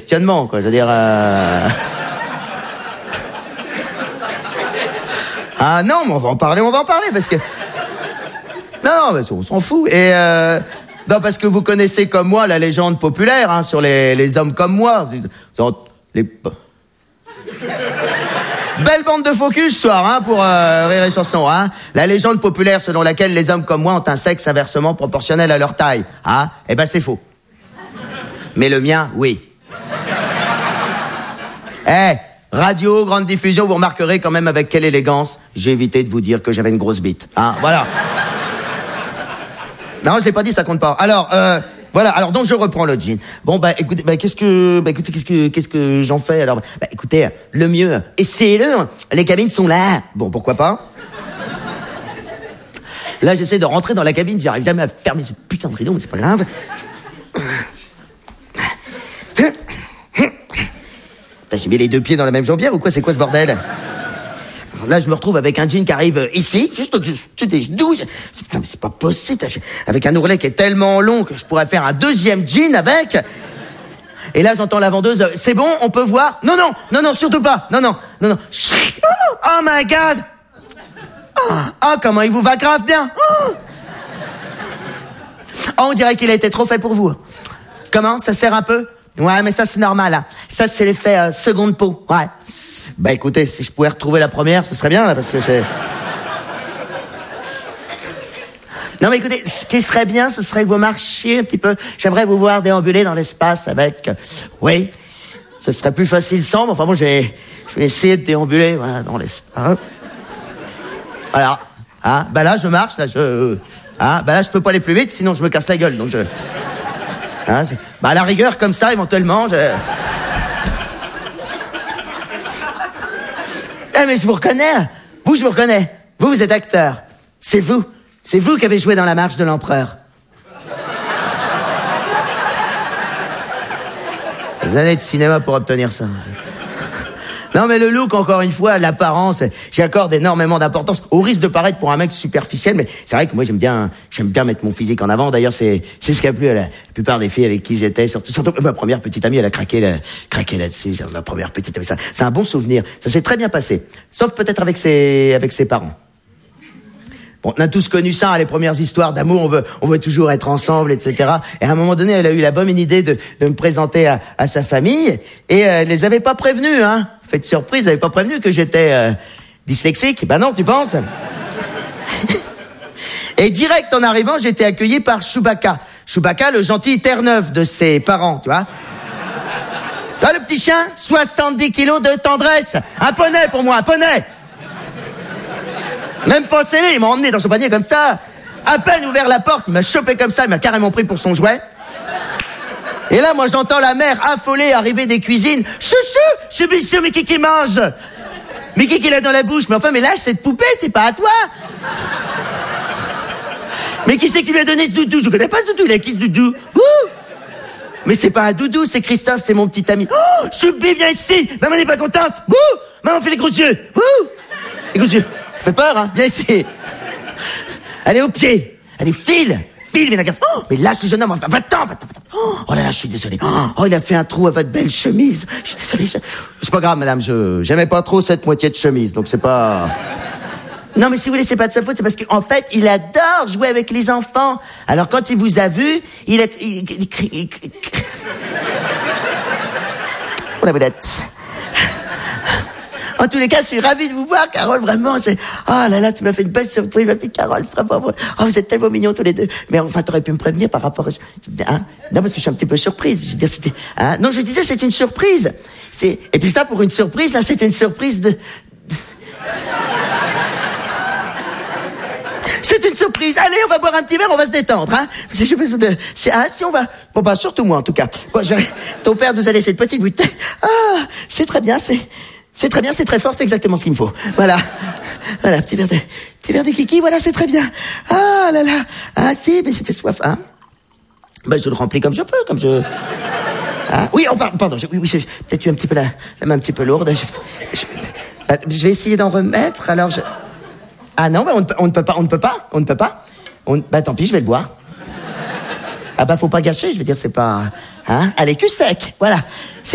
questionnement, quoi. Je veux dire... Ah non, mais on va en parler, parce que... Non, mais on s'en fout. Et non, parce que vous connaissez comme moi la légende populaire, hein, sur les hommes comme moi. Les... Belle bande de focus ce soir, hein, pour Rire et Chanson, hein. La légende populaire selon laquelle les hommes comme moi ont un sexe inversement proportionnel à leur taille, hein. Eh ben c'est faux. Mais le mien, oui. Radio, grande diffusion, vous remarquerez quand même avec quelle élégance j'ai évité de vous dire que j'avais une grosse bite, hein. Voilà. Non, je l'ai pas dit, ça compte pas. Alors, voilà. Alors donc je reprends le jean. Bon écoutez, qu'est-ce que j'en fais alors? Écoutez, le mieux, essayez-le. Les cabines sont là. Bon, pourquoi pas? Là, j'essaie de rentrer dans la cabine, j'arrive jamais à fermer ce putain de rideau, mais c'est pas grave. J'ai mis les deux pieds dans la même jambière ou quoi? C'est quoi ce bordel? Là, je me retrouve avec un jean qui arrive ici, juste au-dessus des genoux. Putain, mais c'est pas possible. Avec un ourlet qui est tellement long que je pourrais faire un deuxième jean avec. Et là, j'entends la vendeuse. C'est bon, on peut voir? Non, surtout pas. Non. Oh my God. Oh, comment il vous va grave bien. Oh, on dirait qu'il a été trop fait pour vous. Comment? Ça sert un peu? Ouais, mais ça, c'est normal, hein. Ça, c'est l'effet seconde peau. Ouais. Écoutez, si je pouvais retrouver la première, ce serait bien, là, parce que j'ai... Non, mais écoutez, ce qui serait bien, ce serait que vous marchiez un petit peu. J'aimerais vous voir déambuler dans l'espace avec... Oui, ce serait plus facile sans, mais enfin, moi, je vais essayer de déambuler, voilà, dans l'espace. Voilà. Ah, là, je marche, là, là, je peux pas aller plus vite, sinon je me casse la gueule, donc je... Hein, à la rigueur, comme ça, éventuellement, mais je vous reconnais. Je vous reconnais. Vous êtes acteur. C'est vous qui avez joué dans La Marche de l'Empereur. Des années de cinéma pour obtenir ça. Non, mais le look, encore une fois, l'apparence, j'y accorde énormément d'importance, au risque de paraître pour un mec superficiel, mais c'est vrai que moi, j'aime bien mettre mon physique en avant. D'ailleurs, c'est ce qui a plu à la plupart des filles avec qui j'étais, surtout que ma première petite amie, elle a craqué là-dessus. Ma première petite amie, c'est un bon souvenir. Ça s'est très bien passé. Sauf peut-être avec ses parents. Bon, on a tous connu ça, hein, les premières histoires d'amour, on veut toujours être ensemble, etc. Et à un moment donné, elle a eu la bonne idée de me présenter à sa famille, et elle les avait pas prévenus, hein. Fait de surprise, elle avait pas prévenu que j'étais dyslexique. Non, tu penses? Et direct en arrivant, j'ai été accueilli par Chewbacca. Chewbacca, le gentil Terre-Neuve de ses parents, tu vois. Là, le petit chien, 70 kilos de tendresse. Un poney pour moi, un poney. Même pas scellé, il m'a emmené dans son panier comme ça. À peine ouvert la porte, il m'a chopé comme ça, il m'a carrément pris pour son jouet. Et là, moi, j'entends la mère affolée arriver des cuisines. Chouchou, mais qui mange? Mais qui l'a dans la bouche? Mais enfin, mais lâche cette poupée, c'est pas à toi. Mais qui c'est qui lui a donné ce doudou? Je connais pas ce doudou, il a qui ce doudou? Mais c'est pas un doudou, c'est Christophe, c'est mon petit ami. Oh, Choubi, viens ici. Maman n'est pas contente. Maman fait les gros yeux. Les gros yeux. Ça fait peur, hein? Viens ici. Allez, au pied. Allez, file, viens la garde. Oh, mais lâche le jeune homme, va-t'en. Oh là là, je suis désolé. Oh, il a fait un trou à votre belle chemise. Je suis désolé. C'est pas grave, madame, j'aimais pas trop cette moitié de chemise, donc c'est pas... Non, mais si vous voulez, c'est pas de sa faute, c'est parce qu'en fait, il adore jouer avec les enfants. Alors, quand il vous a vu, il Oh, la boulette. En tous les cas, je suis ravi de vous voir, Carole, vraiment, c'est... Oh là là, tu m'as fait une belle surprise, ma petite Carole, vraiment. Oh, vous êtes tellement mignons tous les deux. Mais enfin, t'aurais pu me prévenir par rapport à... Hein? Non, parce que je suis un petit peu surprise. Je veux dire, c'était... Hein? Non, je disais, c'est une surprise. Et puis ça, pour une surprise, ça, c'est une surprise de... C'est une surprise. Allez, on va boire un petit verre, on va se détendre, hein. Si on va... Bon, bah, surtout moi, en tout cas. Bon, ton père nous a laissé cette petite bouteille. Ah, c'est très bien, c'est très bien, c'est très fort, c'est exactement ce qu'il me faut. Voilà, petit verre de kiki, voilà, c'est très bien. Ah là là, ah si, mais ça fait soif, hein. Ben, je le remplis comme je peux, Ah, oui, pardon, oui, j'ai peut-être eu un petit peu la main un petit peu lourde. Je vais essayer d'en remettre, alors Ah non, ben on ne peut pas. Bah tant pis, je vais le boire. Ah bah faut pas gâcher, je veux dire, c'est pas... Hein. Allez, cul sec, voilà.